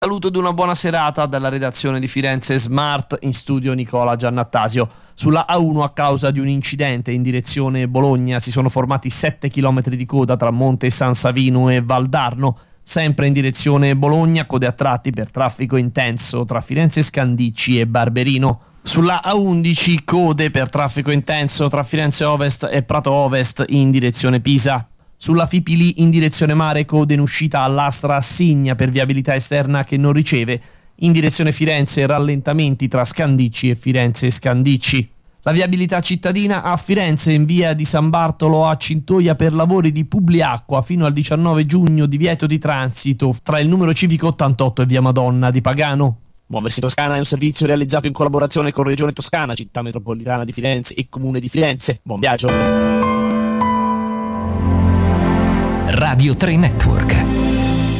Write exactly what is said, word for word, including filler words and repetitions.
Saluto ed una buona serata dalla redazione di Firenze Smart, in studio Nicola Giannattasio. Sulla A uno, a causa di un incidente in direzione Bologna, si sono formati sette chilometri di coda tra Monte San Savino e Valdarno. Sempre in direzione Bologna, code a tratti per traffico intenso tra Firenze Scandicci e Barberino. Sulla A undici, code per traffico intenso tra Firenze Ovest e Prato Ovest in direzione Pisa. Sulla Fipili in direzione mare, code in uscita all'Astra Assigna per viabilità esterna che non riceve. In direzione Firenze, rallentamenti tra Scandicci e Firenze Scandicci. La viabilità cittadina a Firenze, in via di San Bartolo a Cintoia per lavori di Publiacqua fino al diciannove giugno, divieto di transito tra il numero civico ottantotto e via Madonna di Pagano. Muoversi Toscana è un servizio realizzato in collaborazione con Regione Toscana, Città Metropolitana di Firenze e Comune di Firenze. Buon viaggio! Radio tre Network.